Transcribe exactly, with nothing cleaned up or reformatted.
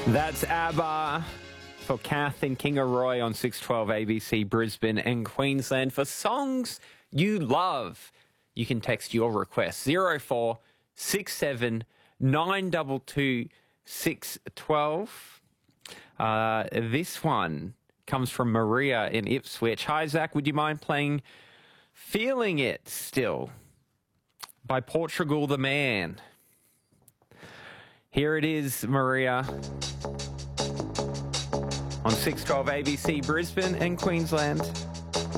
That's ABBA for Kath and Kinga Roy on six twelve A B C Brisbane and Queensland. For songs you love, you can text your request zero four six seven nine two two six one two. Uh, this one comes from Maria in Ipswich. Hi, Zach, would you mind playing Feeling It Still by Portugal the Man? Here it is, Maria, on six twelve A B C Brisbane and Queensland.